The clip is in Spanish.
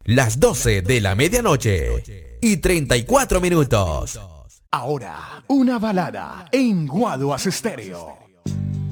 las 12 de la medianoche y 34 minutos. Ahora, una balada en Guaduas Estéreo.